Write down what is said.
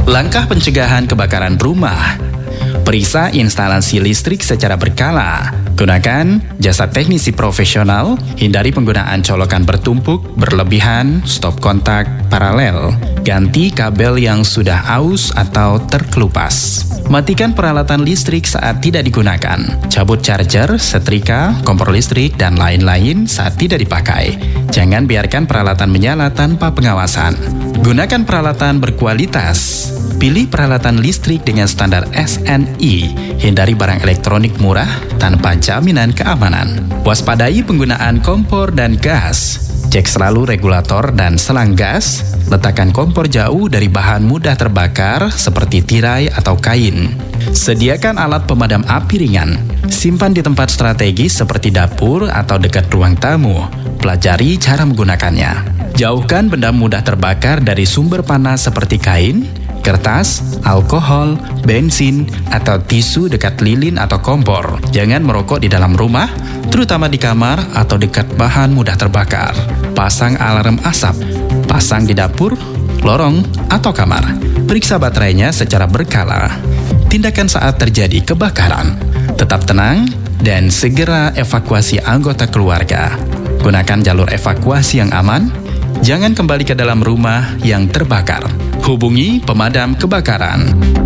Langkah pencegahan kebakaran rumah. Periksa instalasi listrik secara berkala. Gunakan jasa teknisi profesional, hindari penggunaan colokan bertumpuk, berlebihan, stop kontak, paralel. Ganti kabel yang sudah aus atau terkelupas. Matikan peralatan listrik saat tidak digunakan. Cabut charger, setrika, kompor listrik, dan lain-lain saat tidak dipakai. Jangan biarkan peralatan menyala tanpa pengawasan. Gunakan peralatan berkualitas. Pilih peralatan listrik dengan standar SNI. Hindari barang elektronik murah tanpa jaminan keamanan. Waspadai penggunaan kompor dan gas. Cek selalu regulator dan selang gas. Letakkan kompor jauh dari bahan mudah terbakar seperti tirai atau kain. Sediakan alat pemadam api ringan. Simpan di tempat strategis seperti dapur atau dekat ruang tamu. Pelajari cara menggunakannya. Jauhkan benda mudah terbakar dari sumber panas seperti kain, kertas, alkohol, bensin, atau tisu dekat lilin atau kompor. Jangan merokok di dalam rumah, terutama di kamar atau dekat bahan mudah terbakar. Pasang alarm asap. Pasang di dapur, lorong, atau kamar. Periksa baterainya secara berkala. Tindakan saat terjadi kebakaran. Tetap tenang dan segera evakuasi anggota keluarga. Gunakan jalur evakuasi yang aman. Jangan kembali ke dalam rumah yang terbakar. Hubungi pemadam kebakaran.